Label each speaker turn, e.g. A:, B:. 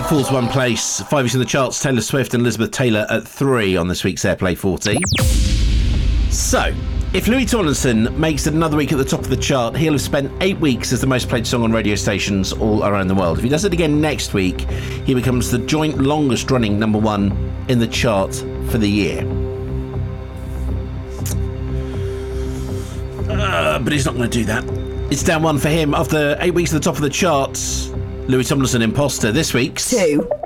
A: It falls one place. 5 weeks in the charts. Taylor Swift and Elizabeth Taylor at 3 on this week's Airplay 40. So, if Louis Tomlinson makes it another week at the top of the chart, he'll have spent 8 weeks as the most played song on radio stations all around the world. If he does it again next week, he becomes the joint longest running number one in the chart for the year. But he's not going to do that. It's down one for him. After 8 weeks at the top of the charts, Louis Tomlinson, Imposter. This week's
B: 2.